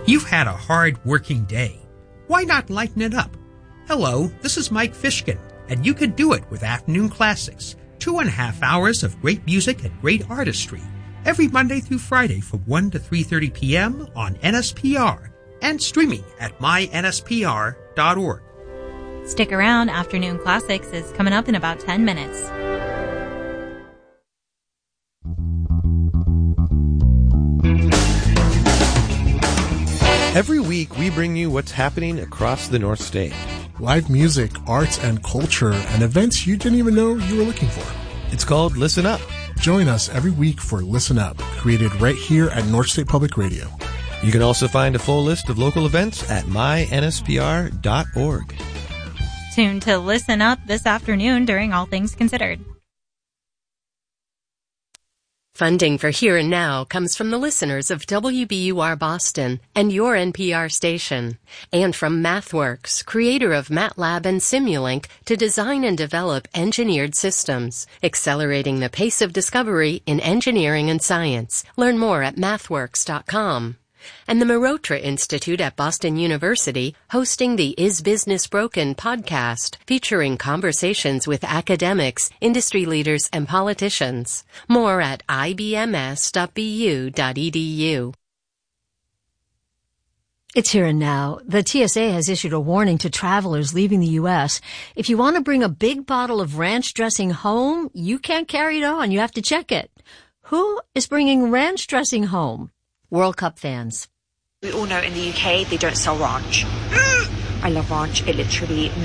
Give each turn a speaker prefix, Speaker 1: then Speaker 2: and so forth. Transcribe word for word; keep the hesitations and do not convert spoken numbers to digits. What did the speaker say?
Speaker 1: You've had a hard working day. Why not lighten it up? Hello, this is Mike Fishkin, and you could do it with Afternoon Classics. Two and a half hours of great music and great artistry. Every Monday through Friday from one to three thirty p.m. on N S P R and streaming at my N S P R dot org.
Speaker 2: Stick around. Afternoon Classics is coming up in about ten minutes.
Speaker 3: Every week, we bring you what's happening across the North State.
Speaker 4: Live music, arts and culture, and events you didn't even know you were looking for.
Speaker 3: It's called Listen Up.
Speaker 4: Join us every week for Listen Up, created right here at North State Public Radio.
Speaker 3: You can also find a full list of local events at my N S P R dot org.
Speaker 2: Tune to Listen Up this afternoon during All Things Considered.
Speaker 5: Funding for Here and Now comes from the listeners of W B U R Boston and your N P R station, and from MathWorks, creator of MATLAB and Simulink, to design and develop engineered systems, accelerating the pace of discovery in engineering and science. Learn more at mathworks dot com. And the Marotra Institute at Boston University, hosting the Is Business Broken podcast, featuring conversations with academics, industry leaders, and politicians. More at I B M S dot B U dot E D U.
Speaker 6: It's Here and Now. The T S A has issued a warning to travelers leaving the U S. If you want to bring a big bottle of ranch dressing home, you can't carry it on. You have to check it. Who is bringing ranch dressing home? World Cup fans.
Speaker 7: We all know in the U K they don't sell ranch. I love ranch. It literally makes